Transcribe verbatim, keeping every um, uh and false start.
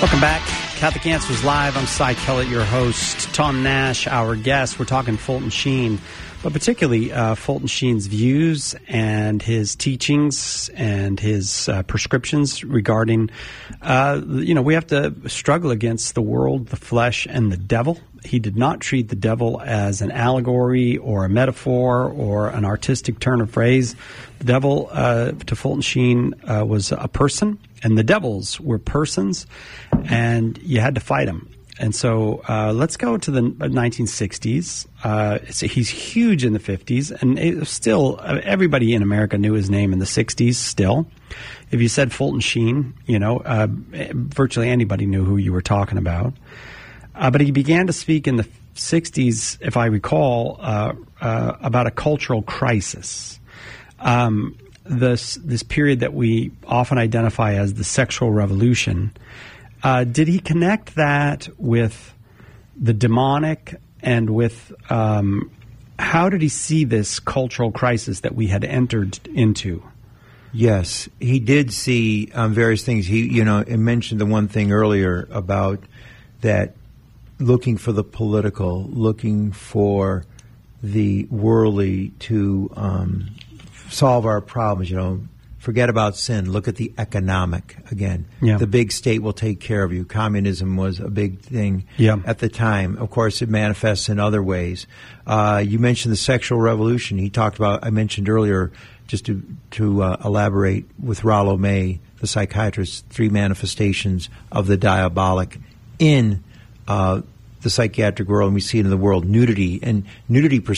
Welcome back. Catholic Answers Live. I'm Cy Kellett, your host. Tom Nash, our guest. We're talking Fulton Sheen, but particularly uh, Fulton Sheen's views and his teachings and his uh, prescriptions regarding, uh, you know, we have to struggle against the world, the flesh, and the devil. He did not treat the devil as an allegory or a metaphor or an artistic turn of phrase. The devil, uh, to Fulton Sheen, uh, was a person, and the devils were persons, and you had to fight them. And so uh, let's go to the nineteen sixties. Uh, so he's huge in the fifties, and it was still uh, everybody in America knew his name in the sixties still. If you said Fulton Sheen, you know, uh, virtually anybody knew who you were talking about. Uh, but he began to speak in the sixties, if I recall, uh, uh, about a cultural crisis. Um, this this period that we often identify as the sexual revolution. Uh, did he connect that with the demonic and with um, how did he see this cultural crisis that we had entered into? Yes, he did see um, various things. He, you know, mentioned the one thing earlier about that looking for the political, looking for the worldly to um, solve our problems, you know. Forget about sin. Look at the economic again. Yeah. The big state will take care of you. Communism was a big thing yeah. at the time. Of course, it manifests in other ways. Uh, you mentioned the sexual revolution. He talked about, I mentioned earlier, just to, to uh, elaborate with Rollo May, the psychiatrist, three manifestations of the diabolic in uh, the psychiatric world, and we see it in the world. Nudity, and nudity